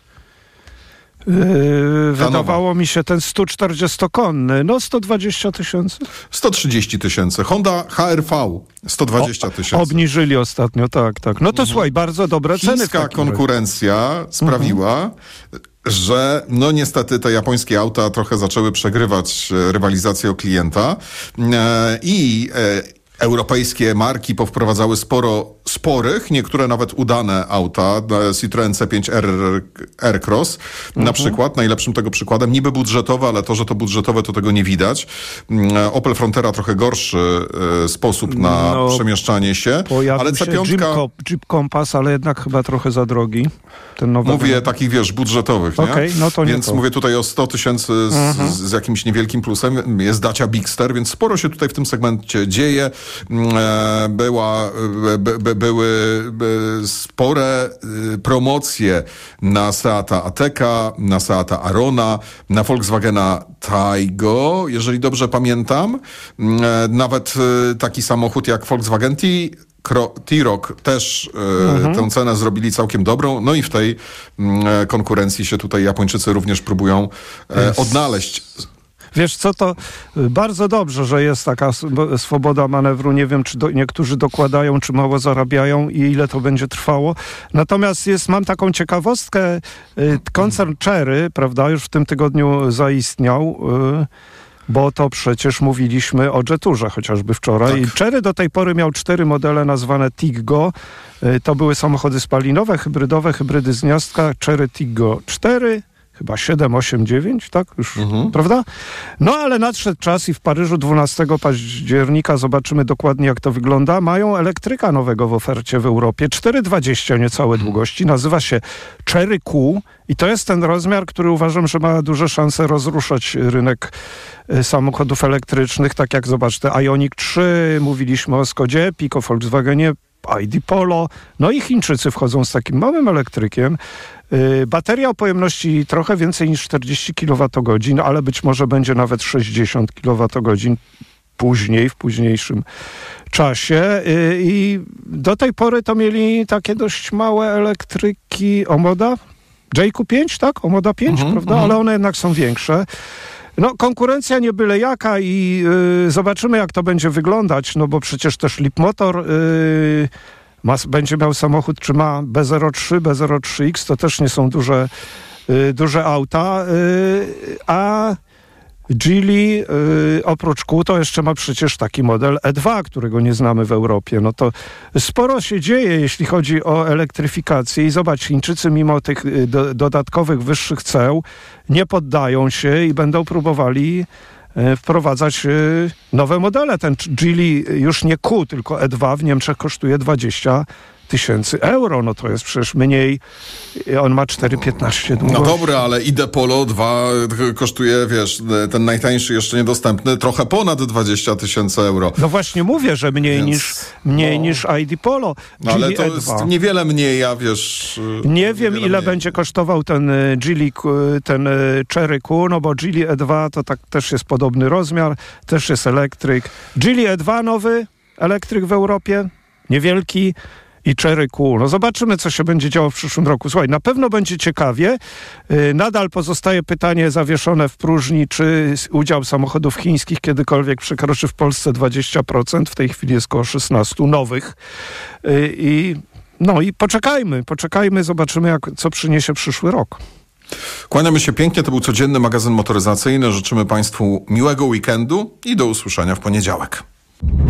Wydawało mi się ten 140-konny, 120 tysięcy. 130 tysięcy. Honda HR-V 120 tysięcy. Obniżyli ostatnio, tak. No to słuchaj, bardzo dobre ceny. Chińska konkurencja sprawiła, że niestety te japońskie auta trochę zaczęły przegrywać rywalizację o klienta i europejskie marki powprowadzały sporo sporych, niektóre nawet udane auta. Citroen C5 R-Cross na przykład, najlepszym tego przykładem. Niby budżetowe, ale to, że to budżetowe, to tego nie widać. Opel Frontera trochę gorszy sposób na przemieszczanie się. Ale C5... Jeep Compass, ale jednak chyba trochę za drogi. Ten nowy mówię takich, wiesz, budżetowych, nie? Okay, no to więc nie to. Mówię tutaj o 100 tysięcy z jakimś niewielkim plusem. Jest Dacia Bigster, więc sporo się tutaj w tym segmencie dzieje. Były spore promocje na Seata Ateca, na Seata Arona, na Volkswagena Taigo, jeżeli dobrze pamiętam. Nawet taki samochód jak Volkswagen T-Roc też tę cenę zrobili całkiem dobrą. No i w tej konkurencji się tutaj Japończycy również próbują odnaleźć. Wiesz co, to bardzo dobrze, że jest taka swoboda manewru. Nie wiem, czy niektórzy dokładają, czy mało zarabiają i ile to będzie trwało. Natomiast mam taką ciekawostkę. Koncern Chery, prawda, już w tym tygodniu zaistniał, bo to przecież mówiliśmy o Jeturze chociażby wczoraj. Tak. Chery do tej pory miał 4 modele nazwane Tiggo. To były samochody spalinowe, hybrydowe, hybrydy z gniazdka. Chery Tiggo 4, chyba 7, 8, 9, tak? Już, prawda? No ale nadszedł czas i w Paryżu 12 października zobaczymy dokładnie, jak to wygląda. Mają elektryka nowego w ofercie w Europie. 4,20 niecałe długości. Nazywa się Chery Q i to jest ten rozmiar, który uważam, że ma duże szanse rozruszać rynek samochodów elektrycznych. Tak jak zobaczcie, Ioniq 3, mówiliśmy o Skodzie Epiq, o Volkswagenie ID Polo. No i Chińczycy wchodzą z takim małym elektrykiem. Bateria o pojemności trochę więcej niż 40 kWh, ale być może będzie nawet 60 kWh później, w późniejszym czasie. I do tej pory to mieli takie dość małe elektryki Omoda. JQ5, tak? Omoda 5, prawda? Ale one jednak są większe. No, konkurencja nie byle jaka i zobaczymy, jak to będzie wyglądać, no bo przecież też Leapmotor będzie miał samochód, czy ma B03, B03X, to też nie są duże auta, a Geely oprócz Q to jeszcze ma przecież taki model E2, którego nie znamy w Europie. No to sporo się dzieje, jeśli chodzi o elektryfikację i zobacz, Chińczycy mimo tych dodatkowych wyższych ceł nie poddają się i będą próbowali wprowadzać nowe modele. Ten Geely już nie Q, tylko E2 w Niemczech kosztuje 20 000 euro, no to jest przecież mniej, on ma 4,15 długości. No dobra, ale ID Polo 2 kosztuje, wiesz, ten najtańszy jeszcze niedostępny, trochę ponad 20 000 euro. No właśnie mówię, że mniej niż ID Polo. No ale to jest niewiele mniej, ja wiesz... Nie wiem, ile będzie kosztował ten Geely, ten Chery Q, no bo Geely E2 to tak też jest podobny rozmiar, też jest elektryk. Geely E2 nowy, elektryk w Europie, niewielki, i Chery Q. No zobaczymy, co się będzie działo w przyszłym roku. Słuchaj, na pewno będzie ciekawie. Nadal pozostaje pytanie zawieszone w próżni, czy udział samochodów chińskich kiedykolwiek przekroczy w Polsce 20%. W tej chwili jest około 16 nowych. I poczekajmy, zobaczymy, co przyniesie przyszły rok. Kłaniamy się pięknie. To był codzienny magazyn motoryzacyjny. Życzymy Państwu miłego weekendu i do usłyszenia w poniedziałek.